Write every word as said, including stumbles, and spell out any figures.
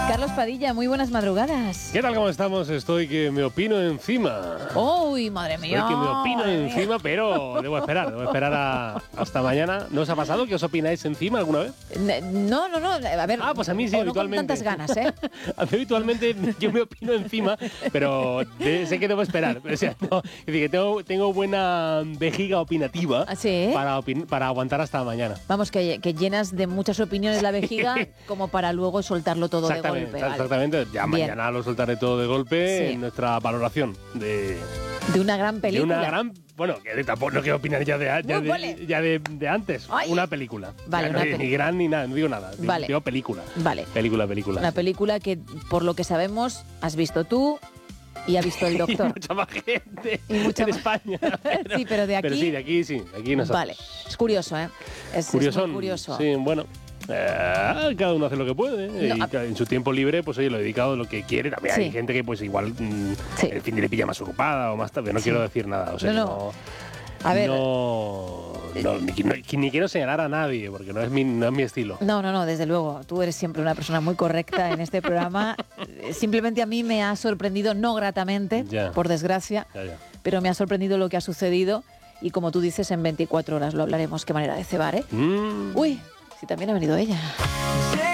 Carlos Padilla, muy buenas madrugadas. ¿Qué tal? ¿Cómo estamos? Estoy que me opino encima. ¡Uy, madre mía! Estoy que me opino madre encima, mía. pero debo esperar, debo esperar a, hasta mañana. ¿No os ha pasado que os opináis encima alguna vez? No, no, no, a ver. Ah, pues a mí sí, o habitualmente. No con tantas ganas, ¿eh? A mí habitualmente yo me opino encima, pero de, sé que debo esperar. O sea, no, es decir, que tengo, tengo buena vejiga opinativa ¿Ah, sí? para, opin, para aguantar hasta mañana. Vamos, que, que llenas de muchas opiniones la vejiga como para luego soltarlo todo de golpe. Vale. Exactamente, ya Bien. mañana lo soltaré todo de golpe Sí. en nuestra valoración de... De una gran película. De una gran... Bueno, que tampoco no quiero opinar ya de, ya No, de, vale. ya de, de antes. Ay. Una película. Vale, Ya, una no, peli- Ni gran ni nada, no digo nada. Digo, Vale. digo película. Vale. Película, película. Una película que, por lo que sabemos, has visto tú y ha visto el Y doctor. mucha más gente Y mucha en más- España. Sí, pero de aquí- Pero sí, de aquí sí. De aquí nosotros. Vale. Es curioso, ¿eh? Es, es Curiosón. muy curioso. Sí, bueno. eh, cada uno hace lo que puede. No, y a- ca- en su tiempo libre, pues oye, lo he dedicado a lo que quiere. También Sí. hay gente que pues igual mm, Sí. el fin de le pilla más ocupada o más tarde. No Sí. quiero decir nada. O sea, No, que no. no, A ver. no, no, ni, no- ni quiero señalar a nadie, porque no es mi, no es mi estilo. No, no, no, desde luego. Tú eres siempre una persona muy correcta en este programa. Eh, Simplemente a mí me ha sorprendido, no gratamente, Ya. por desgracia, Ya, ya. pero me ha sorprendido lo que ha sucedido. Y como tú dices, en veinticuatro horas lo hablaremos. Qué manera de cebar, ¿eh? Mm. Uy, si también ha venido ella.